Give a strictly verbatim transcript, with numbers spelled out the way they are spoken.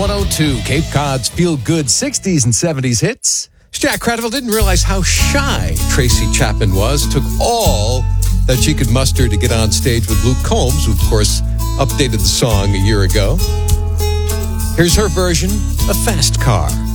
one oh two, Cape Cod's feel-good sixties and seventies hits. Jack Cradaville didn't realize how shy Tracy Chapman was. Took all that she could muster to get on stage with Luke Combs, who, of course, updated the song a year ago. Here's her version of Fast Car.